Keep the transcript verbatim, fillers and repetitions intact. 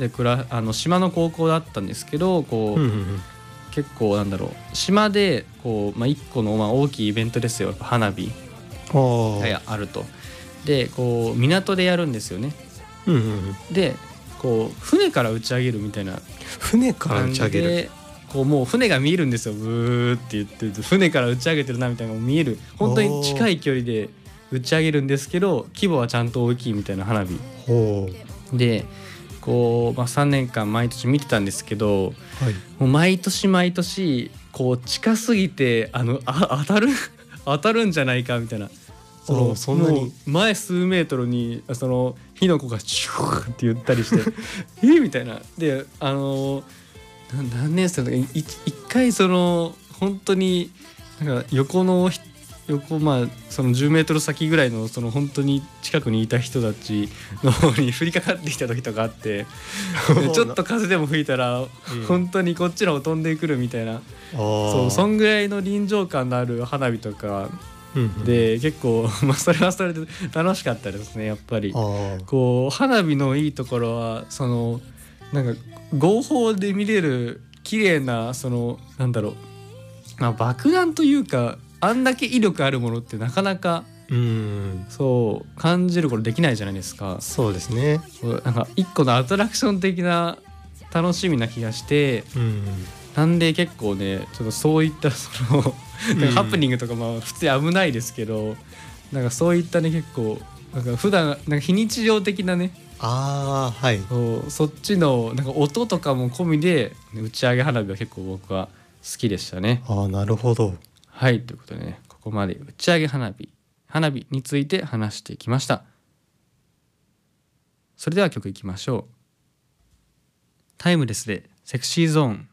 で暮らあの島の高校だったんですけどこう、うんうんうん、結構なんだろう島でこう、まあ、いっこのまあ大きいイベントですよ花火があると。でこう港でやるんですよね、うんうんうん、でこう船から打ち上げるみたいな船から打ち上げるこうもう船が見えるんですよ。ブーって言ってると船から打ち上げてるなみたいなのが見える本当に近い距離で打ち上げるんですけど規模はちゃんと大きいみたいな花火でこう、まあ、さんねんかん毎年見てたんですけど、はい、もう毎年毎年こう近すぎてあのあ当たる当たるんじゃないかみたいなそのそんなに前数メートルにその火の粉がシューって言ったりしてえみたいなであの何年生だっけ一回その本当になんか横の横まあそのじゅうメートル先ぐらいのその本当に近くにいた人たちの方に降りかかってきた時とかあってちょっと風でも吹いたら本当にこっちの方飛んでくるみたいな、そうそんぐらいの臨場感のある花火とかで結構、まあ、それはそれで楽しかったですねやっぱり。こう花火のいいところはそのなんか合法で見れる綺麗なそのなんだろう、まあ、爆弾というかあんだけ威力あるものってなかなかうんそう感じることできないじゃないですか。 そうですね。 なんか一個のアトラクション的な楽しみな気がして、うんなんで結構ねちょっとそういったそのなんかハプニングとかまあ普通に危ないですけど、なんかそういったね結構なんか普段なんか非日常的なねあはい、 そうそっちのなんか音とかも込みで打ち上げ花火は結構僕は好きでしたね。 あなるほど。 はいということでねここまで打ち上げ花火花火について話してきました。それでは曲いきましょう。タイムレスでセクシーゾーン。